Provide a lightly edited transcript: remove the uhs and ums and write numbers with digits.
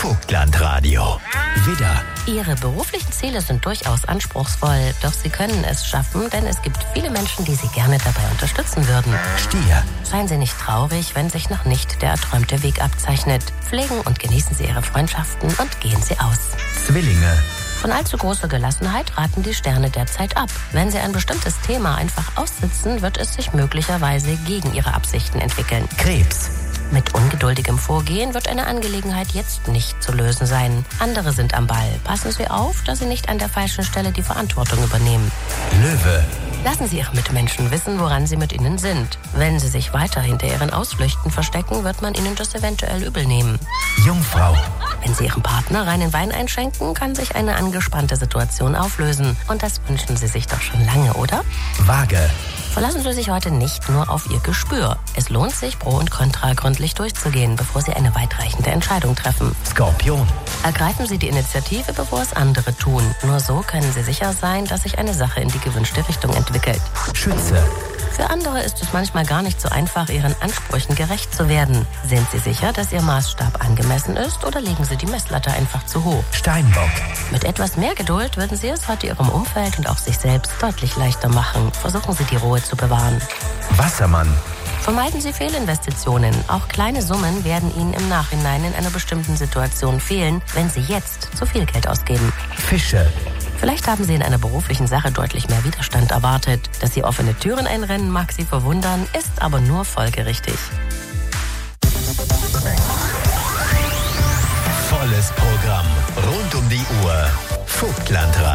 Vogtlandradio. Widder. Ihre beruflichen Ziele sind durchaus anspruchsvoll, doch Sie können es schaffen, denn es gibt viele Menschen, die Sie gerne dabei unterstützen würden. Stier. Seien Sie nicht traurig, wenn sich noch nicht der erträumte Weg abzeichnet. Pflegen und genießen Sie Ihre Freundschaften und gehen Sie aus. Zwillinge. Von allzu großer Gelassenheit raten die Sterne derzeit ab. Wenn Sie ein bestimmtes Thema einfach aussitzen, wird es sich möglicherweise gegen Ihre Absichten entwickeln. Krebs. Mit ungeduldigem Vorgehen wird eine Angelegenheit jetzt nicht zu lösen sein. Andere sind am Ball. Passen Sie auf, dass Sie nicht an der falschen Stelle die Verantwortung übernehmen. Löwe. Lassen Sie Ihre Mitmenschen wissen, woran Sie mit ihnen sind. Wenn Sie sich weiter hinter Ihren Ausflüchten verstecken, wird man Ihnen das eventuell übel nehmen. Jungfrau. Wenn Sie Ihrem Partner reinen Wein einschenken, kann sich eine angespannte Situation auflösen. Und das wünschen Sie sich doch schon lange, oder? Waage. Verlassen Sie sich heute nicht nur auf Ihr Gespür. Es lohnt sich, Pro und Contra gründlich durchzugehen, bevor Sie eine weitreichende Entscheidung treffen. Skorpion. Ergreifen Sie die Initiative, bevor es andere tun. Nur so können Sie sicher sein, dass sich eine Sache in die gewünschte Richtung entwickelt. Schütze. Für andere ist es manchmal gar nicht so einfach, ihren Ansprüchen gerecht zu werden. Sind Sie sicher, dass Ihr Maßstab angemessen ist, oder legen Sie die Messlatte einfach zu hoch? Steinbock. Mit etwas mehr Geduld würden Sie es heute Ihrem Umfeld und auch sich selbst deutlich leichter machen. Versuchen Sie, die Ruhe zu bewahren. Wassermann. Vermeiden Sie Fehlinvestitionen. Auch kleine Summen werden Ihnen im Nachhinein in einer bestimmten Situation fehlen, wenn Sie jetzt zu viel Geld ausgeben. Fische. Vielleicht haben Sie in einer beruflichen Sache deutlich mehr Widerstand erwartet. Dass Sie offene Türen einrennen, mag Sie verwundern, ist aber nur folgerichtig. Volles Programm rund um die Uhr. Vogtlandradio.